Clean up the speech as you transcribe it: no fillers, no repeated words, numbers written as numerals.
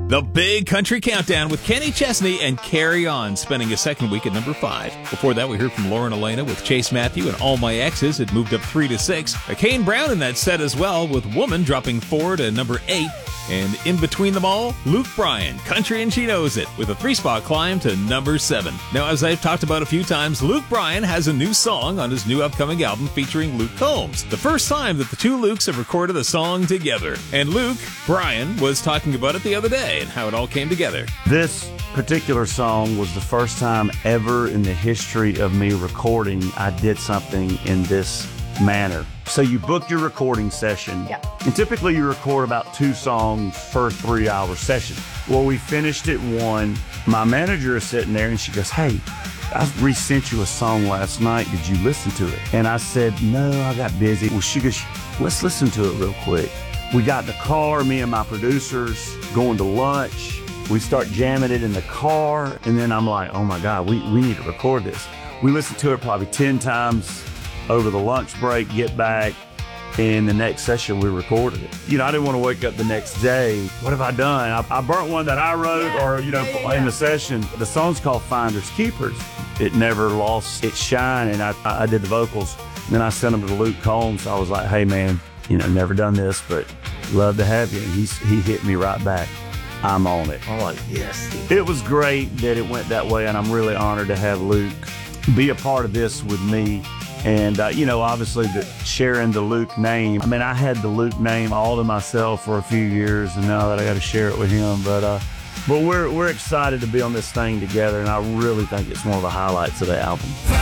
The Big Country Countdown with Kenny Chesney and Carry On, spending a second week at number 5. Before that, we heard from Lauren Elena with Chase Matthew and All My Exes. It moved up 3 to 6. Kane Brown in that set as well, with Woman dropping 4 to number 8. And in between them all, Luke Bryan, Country and She Knows It, with a 3-spot climb to number 7. Now, as I've talked about a few times, Luke Bryan has a new song on his new upcoming album featuring Luke Combs. The first time that the two Lukes have recorded a song together. And Luke Bryan was talking about it the other day and how it all came together. This particular song was the first time ever in the history of me recording I did something in this manner. So you book your recording session, and typically you record about 2 songs per 3-hour session. Well, we finished at 1. My manager is sitting there and she goes, "Hey, I resent you a song last night. Did you listen to it?" And I said, "No, I got busy." Well, she goes, "Let's listen to it real quick." We got in the car, me and my producers, going to lunch. We start jamming it in the car, and then I'm like, oh my God, we need to record this. We listened to it probably 10 times over the lunch break, get back, and the next session we recorded it. You know, I didn't want to wake up the next day. What have I done? I burnt one that I wrote in the session. The song's called Finders Keepers. It never lost its shine, and I did the vocals. And then I sent them to Luke Combs. I was like, "Hey man, never done this, but love to have you." And he hit me right back. "I'm on it." I'm like, yes. It was great that it went that way, and I'm really honored to have Luke be a part of this with me. And, obviously sharing the Luke name. I mean, I had the Luke name all to myself for a few years, and now that I got to share it with him. But we're excited to be on this thing together, and I really think it's one of the highlights of the album.